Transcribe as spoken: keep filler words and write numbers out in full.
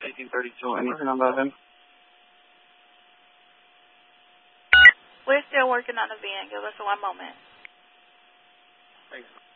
eighteen thirty-two, anything on that end? We're still working on the van. Give us one moment. Thanks.